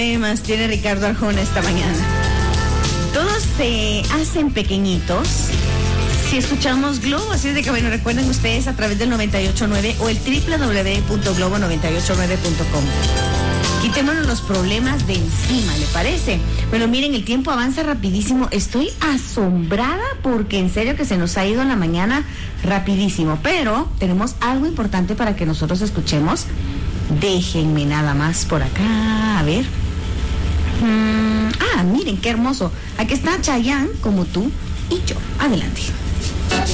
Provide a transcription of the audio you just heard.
Más tiene Ricardo Arjona esta mañana. Todos se hacen pequeñitos si escuchamos Globo, así es de que bueno, recuerden ustedes a través del 98.9 o el www.globo989.com. Quitémonos los problemas de encima, ¿le parece? Bueno, miren, el tiempo avanza rapidísimo. Estoy asombrada porque en serio que se nos ha ido la mañana rapidísimo. Pero tenemos algo importante para que nosotros escuchemos. Déjenme nada más por acá, a ver. Miren, qué hermoso. Aquí está Chayanne, como tú y yo. Adelante.